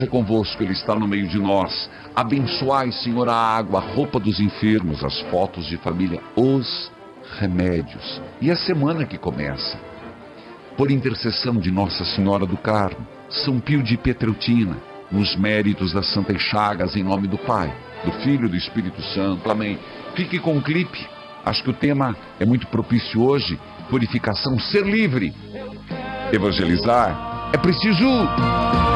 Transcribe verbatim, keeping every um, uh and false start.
É convosco, Ele está no meio de nós. Abençoai, Senhor, a água, a roupa dos enfermos, as fotos de família, os remédios e a semana que começa. Por intercessão de Nossa Senhora do Carmo, São Pio de Pietreutina, nos méritos das Santas Chagas, em nome do Pai, do Filho e do Espírito Santo. Amém. Fique com o clipe. Acho que o tema é muito propício hoje. Purificação, ser livre. Evangelizar é preciso.